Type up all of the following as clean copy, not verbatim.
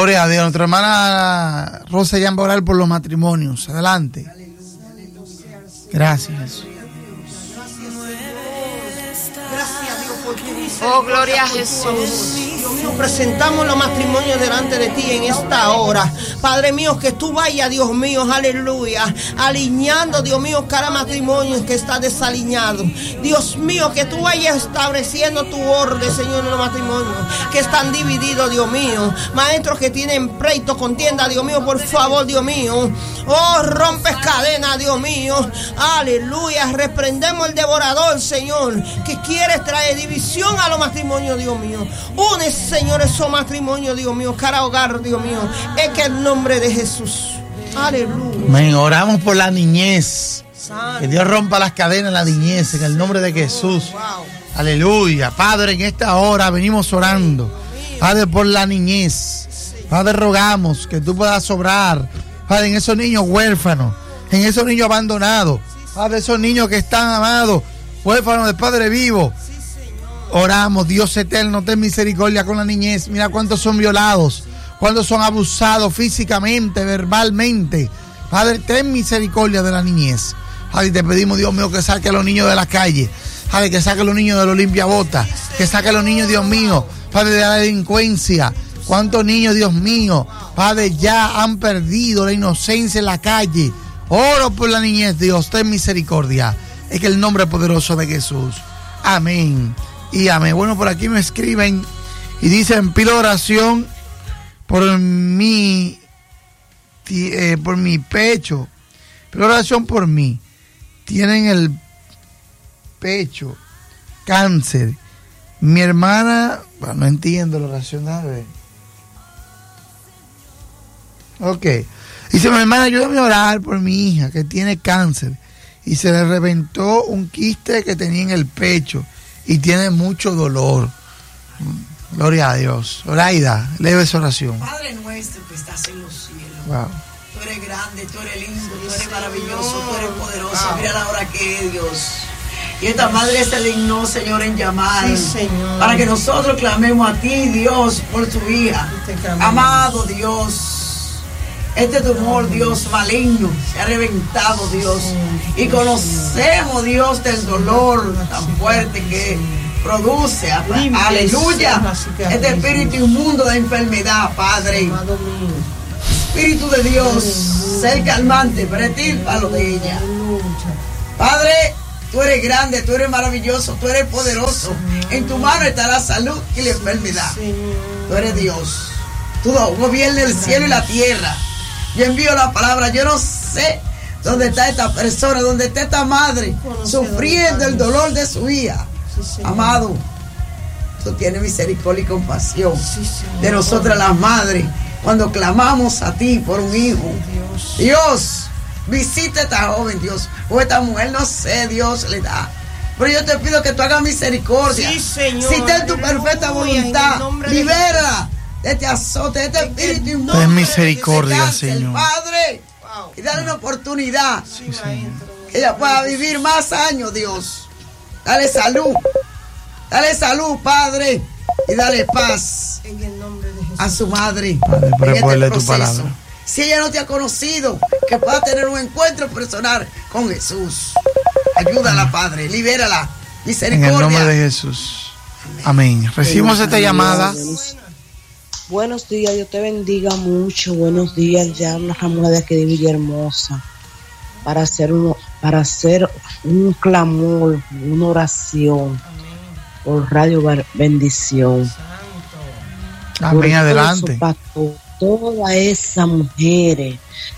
Gloria a Dios. Nuestra hermana Rosa ya va a orar por los matrimonios. Adelante. Gracias, Jesús. Gracias, Dios, por tu misericordia. Oh, gloria a Jesús. Dios mío, presentamos los matrimonios delante de ti en esta hora. Padre mío, que tú vayas, Dios mío, aleluya, alineando, Dios mío, cada matrimonio que está desalineado. Dios mío, que tú vayas estableciendo tu orden, Señor, en los matrimonios que están divididos, Dios mío. Maestros que tienen pleito, contienda, Dios mío, por favor, Dios mío. Oh, rompes cadenas, Dios mío. Aleluya, reprendemos el devorador, Señor, que quiere traer división a los matrimonios, Dios mío. Une, Señor, esos matrimonios, Dios mío, cada hogar, Dios mío, es que el nombre de Jesús. Aleluya. Amén. Oramos por la niñez. Que Dios rompa las cadenas de la niñez en el nombre de Jesús. Aleluya. Padre, en esta hora venimos orando, Padre, por la niñez. Padre, rogamos que tú puedas obrar, Padre, en esos niños huérfanos, en esos niños abandonados, Padre, esos niños que están amados, huérfanos del Padre vivo. Oramos, Dios eterno, ten misericordia con la niñez. Mira cuántos son violados, cuántos son abusados físicamente, verbalmente. Padre, ten misericordia de la niñez. Padre, te pedimos, Dios mío, que saque a los niños de la calle. Padre, que saque a los niños de los limpiabotas. Que saque a los niños, Dios mío, Padre, de la delincuencia. Cuántos niños, Dios mío, Padre, ya han perdido la inocencia en la calle. Oro por la niñez, Dios, ten misericordia. Es que el nombre poderoso de Jesús. Amén y amén. Bueno, por aquí me escriben y dicen: pido oración por mi pecho. Pido oración por mí. Tienen el pecho, cáncer. Mi hermana, bueno, no entiendo la oración, a ver. Ok. Dice: mi hermana, ayúdame a orar por mi hija que tiene cáncer y se le reventó un quiste que tenía en el pecho y tiene mucho dolor. Gloria a Dios. Oraida, leve esa oración. Padre nuestro que estás en los cielos. Wow. Tú eres grande, tú eres lindo, tú eres maravilloso, tú eres poderoso. Mira la hora que es, Dios. Y esta madre se dignó, Señor, en llamar, Señor, para que nosotros clamemos a ti, Dios, por tu hija. Amado Dios, este tumor, Dios, maligno, se ha reventado, Dios. Y conocemos, Dios, del dolor tan fuerte que produce, aleluya, este espíritu inmundo de enfermedad, Padre. Espíritu de Dios, ser calmante, retíralo de ella. Padre, tú eres grande, tú eres maravilloso, tú eres poderoso. En tu mano está la salud y la enfermedad. Tú eres Dios. Tú gobiernas el cielo y la tierra. Yo envío la palabra. Yo no sé dónde está esta persona, dónde está esta madre sufriendo el dolor de su hija. Amado, tú tienes misericordia y compasión de nosotras las madres cuando clamamos a ti por un hijo. Dios, visita a esta joven, Dios, o esta mujer, no sé, Dios le da. Pero yo te pido que tú hagas misericordia. Señor. Si está en tu perfecta voluntad, libera de este azote, de este espíritu inmundo. Ten misericordia, Señor. Padre, y dale una oportunidad que ella pueda vivir más años, Dios. Dale salud, Padre, y dale paz en el nombre de Jesús a su madre. Padre, en este tu palabra. Si ella no te ha conocido, que pueda tener un encuentro personal con Jesús. Ayúdala, Padre, libérala. Misericordia. En el nombre de Jesús. Amén. Recibimos esta llamada. Buenos días, Dios te bendiga mucho. Buenos días, ya una Ramona de aquí de Villahermosa. Para hacer un clamor, una oración por Radio Bendición. Amén, adelante. Para todas esas mujeres,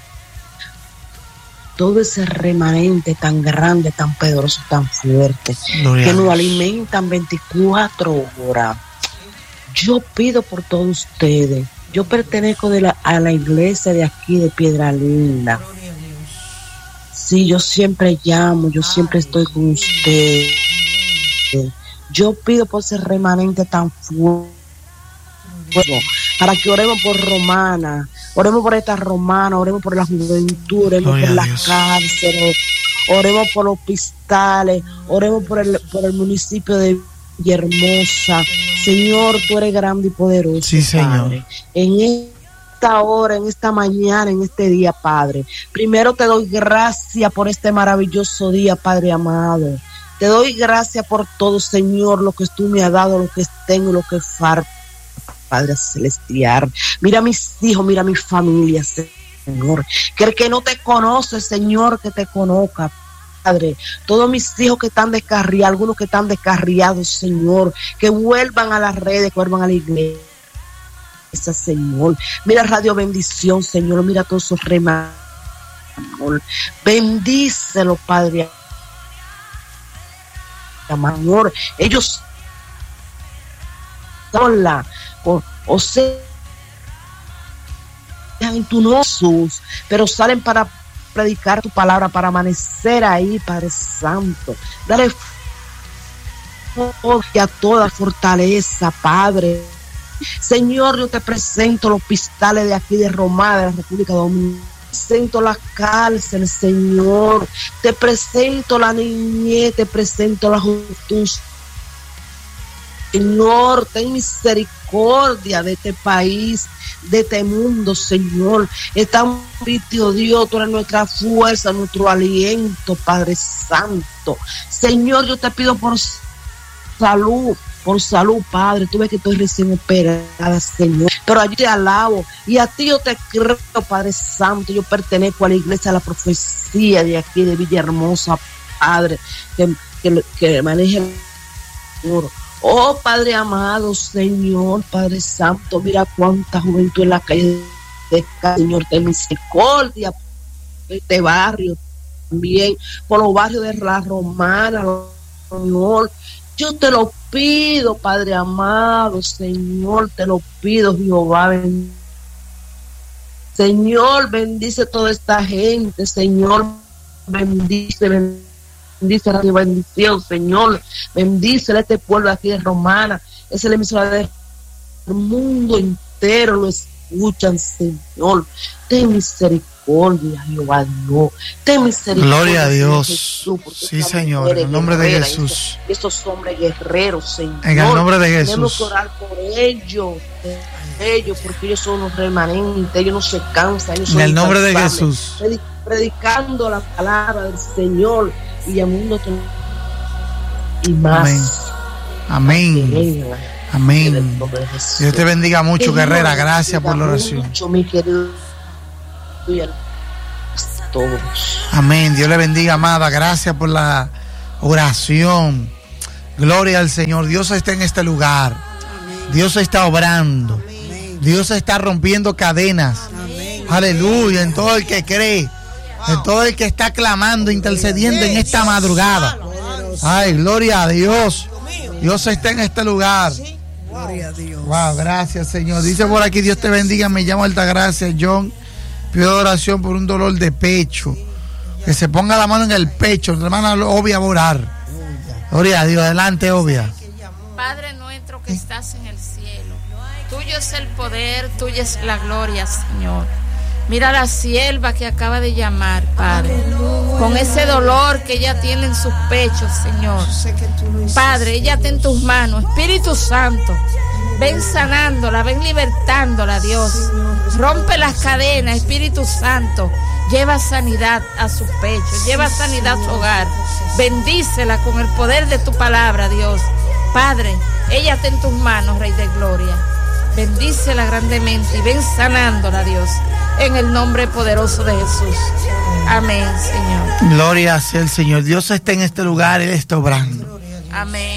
todo ese remanente tan grande, tan poderoso, tan fuerte, que nos alimentan 24 horas. Yo pido por todos ustedes. Yo pertenezco a la iglesia de aquí de Piedra Linda. Sí, yo siempre llamo, yo siempre estoy con ustedes. Yo pido por ese remanente tan fuerte, para que oremos por Romana, oremos por esta romana, oremos por la juventud, oremos por las cárceles, oremos por los hospitales, oremos por el municipio de Villahermosa. Señor, tú eres grande y poderoso. Sí, Señor. Padre. En esta hora, en esta mañana, en este día, Padre. Primero te doy gracias por este maravilloso día, Padre amado. Te doy gracias por todo, Señor, lo que tú me has dado, lo que tengo, lo que falta, Padre celestial. Mira a mis hijos, mira a mi familia, Señor. Que el que no te conoce, Señor, que te conozca, Padre. Todos mis hijos que están descarriados, algunos que están descarriados, Señor, que vuelvan a las redes, que vuelvan a la iglesia, Señor. Mira Radio Bendición, Señor. Mira a todos esos remanos. Bendícelo, Padre. Señor, ellos sola, o sea, en tu nombre, Jesús, pero salen para predicar tu palabra, para amanecer ahí, Padre Santo. Dale a toda fortaleza, Padre. Señor, yo te presento los hospitales de aquí de Romana, de la República Dominicana. Presento las cárceles, Señor. Te presento la niñez, te presento la juventud. Señor, ten misericordia de este país, de este mundo, Señor. Estamos vistios, Dios, tú eres nuestra fuerza, nuestro aliento, Padre Santo. Señor, yo te pido por salud, Padre. Tú ves que estoy recién operada, Señor, pero allí te alabo y a ti yo te creo, Padre Santo. Yo pertenezco a la iglesia de la profecía de aquí de Villahermosa, Padre, que maneja el Señor. Oh, Padre amado, Señor, Padre Santo, mira cuánta juventud en la calle de Señor, ten misericordia por este barrio también, por los barrios de la Romana, Señor. Yo te lo pido, Padre amado, Señor, te lo pido, Jehová. Señor, bendice toda esta gente, Señor, bendice Radio Bendición, Señor, bendice a este pueblo aquí de Romana, es la emisora del mundo entero, lo escuchan, Señor. Ten misericordia, Jehová Dios. Ten misericordia. Gloria a Dios. Jesús, sí, Señor, en el nombre de Jesús. Estos hombres guerreros, Señor. En el nombre de Jesús. Tenemos que orar por ellos, porque ellos son los remanentes, ellos no se cansan. Ellos son en el nombre de Jesús. Predicando la palabra del Señor y llamándote y más. Amén. Amén. Dios te bendiga mucho, guerrera. Gracias por la oración. Mucho, mi querido. Todos. Amén. Dios le bendiga, amada. Gracias por la oración. Gloria al Señor. Dios está en este lugar. Dios está obrando. Dios está rompiendo cadenas. Aleluya. En todo el que cree. En todo el que está clamando, intercediendo en esta madrugada. Ay, gloria a Dios. Dios está en este lugar. Gloria a Dios. Wow, gracias, Señor. Dice por aquí, Dios te bendiga. Me llamo Altagracia John. Pido oración por un dolor de pecho. Que se ponga la mano en el pecho. La hermana Obia va a orar. Gloria a Dios. Adelante, Obia. Padre nuestro que estás en el cielo, tuyo es el poder, tuya es la gloria, Señor. Mira a la sierva que acaba de llamar, Padre, con ese dolor que ella tiene en sus pechos, Señor. Padre, ella está en tus manos. Espíritu Santo, ven sanándola, ven libertándola, Dios. Rompe las cadenas, Espíritu Santo. Lleva sanidad a sus pechos, lleva sanidad a su hogar. Bendícela con el poder de tu palabra, Dios. Padre, ella está en tus manos, Rey de Gloria. Bendícela grandemente y ven sanándola, Dios, en el nombre poderoso de Jesús. Amén, Señor. Gloria sea el Señor. Dios está en este lugar, Él está obrando. Amén.